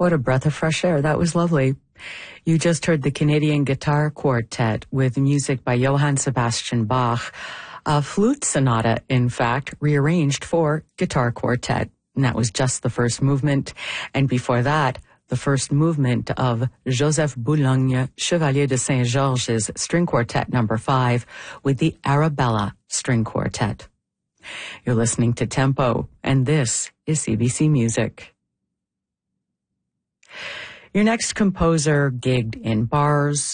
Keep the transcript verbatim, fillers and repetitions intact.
What a breath of fresh air. That was lovely. You just heard the Canadian Guitar Quartet with music by Johann Sebastian Bach, a flute sonata, in fact, rearranged for guitar quartet. And that was just the first movement. And before that, the first movement of Joseph Boulogne, Chevalier de Saint-Georges String Quartet number five with the Arabella String Quartet. You're listening to Tempo, and this is C B C Music. Your next composer gigged in bars,